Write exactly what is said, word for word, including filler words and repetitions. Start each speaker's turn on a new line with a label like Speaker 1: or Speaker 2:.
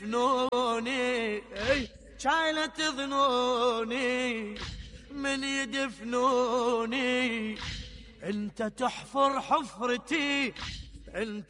Speaker 1: يدفنوني كانت ظنوني من يدفنوني، انت تحفر حفرتي انت